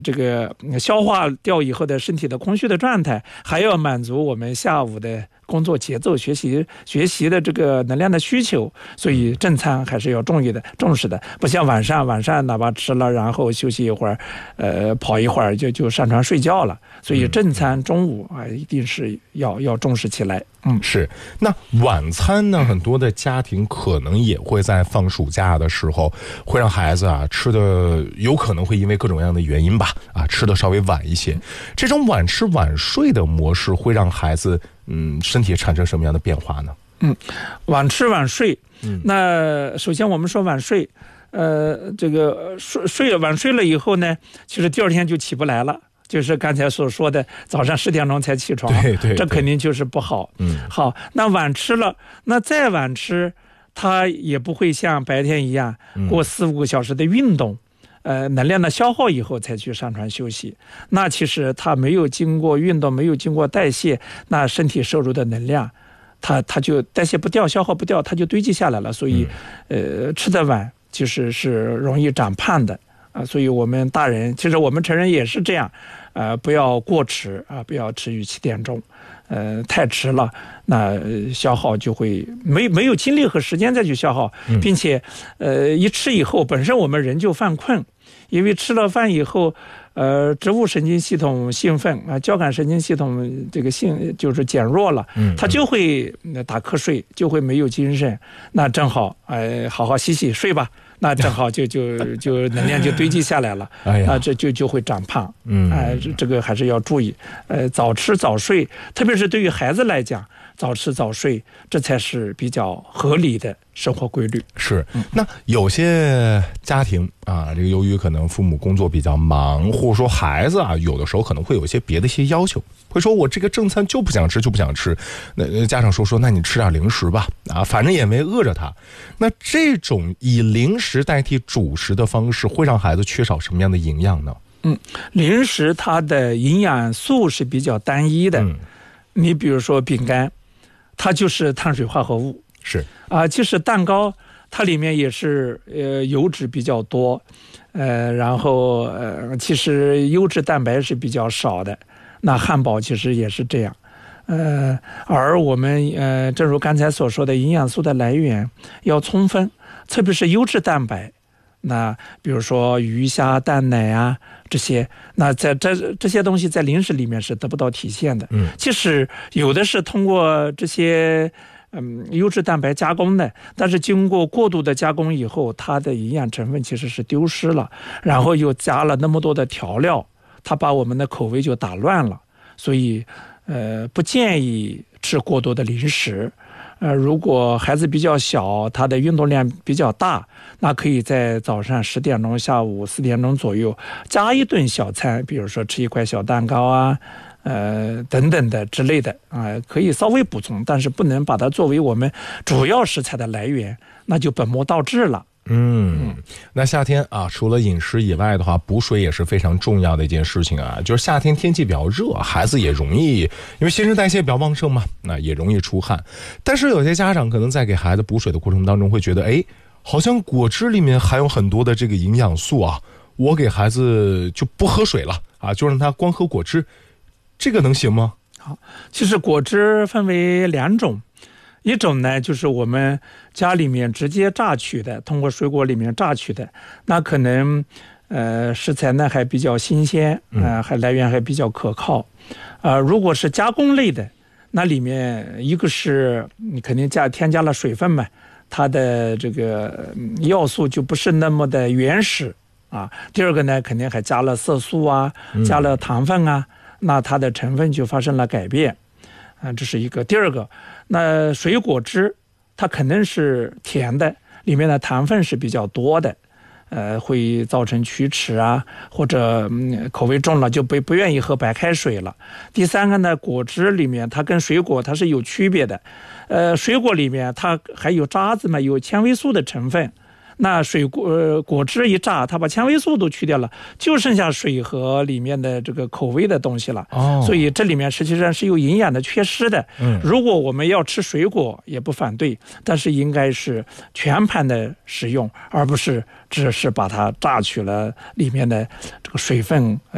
这个消化掉以后的身体的空虚的状态，还要满足我们下午的工作节奏、学习的这个能量的需求，所以正餐还是要重视的，不像晚上哪怕吃了然后休息一会儿，跑一会儿就上床睡觉了，所以正餐中午啊一定是要重视起来。 是。那晚餐呢，很多的家庭可能也会在放暑假的时候，会让孩子啊吃的有可能会因为各种各样的原因吧，吃的稍微晚一些。这种晚吃晚睡的模式会让孩子身体产生什么样的变化呢？ 晚吃晚睡，那首先我们说晚睡，这个晚睡了以后呢，其实第二天就起不来了。就是刚才所说的早上10点钟才起床，对，这肯定就是不好。好，那晚吃了，那再晚吃，它也不会像白天一样过4-5个小时的运动，能量的消耗以后才去上床休息。那其实它没有经过运动，没有经过代谢，那身体摄入的能量，它就代谢不掉，消耗不掉，它就堆积下来了。所以，吃得晚其实是容易长胖的。所以我们大人，其实我们成人也是这样，不要过迟不要迟于7点钟，太迟了，那消耗就会没有精力和时间再去消耗，并且一吃以后，本身我们人就犯困，因为吃了饭以后，植物神经系统兴奋交感神经系统这个就是减弱了，它就会打瞌睡，就会没有精神，那正好好好洗洗睡吧。那正好就能量就堆积下来了，这就会长胖，这个还是要注意，早吃早睡，特别是对于孩子来讲，早吃早睡，这才是比较合理的生活规律。 是。那有些家庭这个由于可能父母工作比较忙，或者说孩子有的时候可能会有一些别的一些要求，会说我这个正餐就不想吃，那家长说那你吃点零食吧，反正也没饿着他。那这种以零食代替主食的方式会让孩子缺少什么样的营养呢？ 零食它的营养素是比较单一的，你比如说饼干，它就是碳水化合物， 是即使蛋糕它里面也是油脂比较多，然后其实优质蛋白是比较少的，那汉堡其实也是这样。而我们正如刚才所说的，营养素的来源要充分，特别是优质蛋白，那比如说鱼虾蛋奶这些，那在这些东西在零食里面是得不到体现的。即使有的是通过这些优质蛋白加工的，但是经过过度的加工以后，它的营养成分其实是丢失了，然后又加了那么多的调料，它把我们的口味就打乱了。所以不建议吃过多的零食。如果孩子比较小，他的运动量比较大，那可以在早上10点钟、下午4点钟左右加一顿小餐，比如说吃一块小蛋糕等等的之类的可以稍微补充，但是不能把它作为我们主要食材的来源，那就本末倒置了。 那夏天除了饮食以外的话，补水也是非常重要的一件事情就是夏天天气比较热，孩子也容易因为新陈代谢比较旺盛嘛，那也容易出汗。但是有些家长可能在给孩子补水的过程当中会觉得好像果汁里面含有很多的这个营养素我给孩子就不喝水了就让他光喝果汁，这个能行吗？ 好，其实果汁分为2种，一种呢就是我们家里面直接榨取的，通过水果里面榨取的，那可能食材呢还比较新鲜还来源还比较可靠。如果是加工类的，那里面一个是你肯定添加了水分嘛，它的这个要素就不是那么的原始第二个呢肯定还加了色素加了糖分那它的成分就发生了改变这是一个。第二个，那水果汁它肯定是甜的，里面的糖分是比较多的，会造成龋齿或者口味重了就不愿意喝白开水了。第三个呢，果汁里面它跟水果它是有区别的，水果里面它还有渣子嘛，有纤维素的成分。那果汁一榨，它把纤维素都去掉了，就剩下水和里面的这个口味的东西了。所以这里面实际上是有营养的缺失的。如果我们要吃水果也不反对，但是应该是全盘的食用，而不是只是把它榨取了里面的这个水分